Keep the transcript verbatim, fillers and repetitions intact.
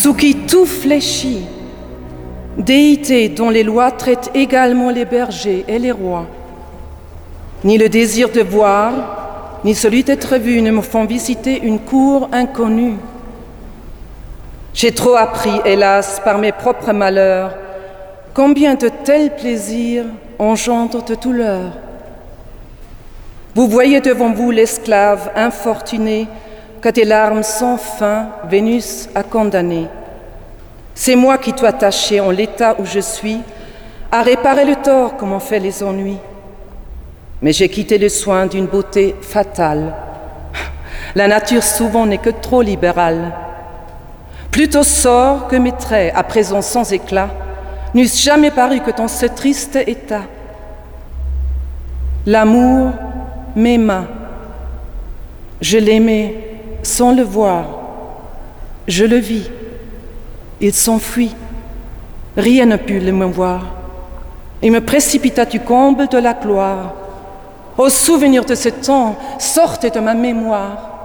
sous qui tout fléchit, déité dont les lois traitent également les bergers et les rois. Ni le désir de voir, ni celui d'être vu ne me font visiter une cour inconnue. J'ai trop appris, hélas, par mes propres malheurs, combien de tels plaisirs engendrent de douleurs. Vous voyez devant vous l'esclave infortuné que des larmes sans fin Vénus a condamné. C'est moi qui dois tâcher, en l'état où je suis, à réparer le tort que m'ont fait les ennuis. Mais j'ai quitté le soin d'une beauté fatale. La nature souvent n'est que trop libérale. Plutôt sort que mes traits, à présent sans éclat, n'eussent jamais paru que dans ce triste état. L'amour m'aima. Je l'aimais sans le voir. Je le vis. Il s'enfuit. Rien ne put le mouvoir. Il me précipita du comble de la gloire. Au souvenir de ce temps, sortez de ma mémoire.